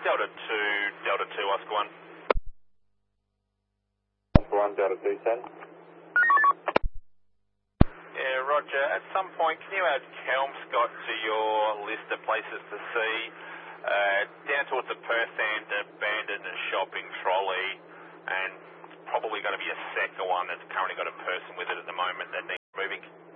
Delta 2, Oscar 1. Oscar 1, Delta 2, 10. Yeah, Roger. At some point, can you add Kelmscott to your list of places to see? Down towards the Perth end, abandoned shopping trolley, and probably going to be a second one that's currently got a person with it at the moment that needs moving.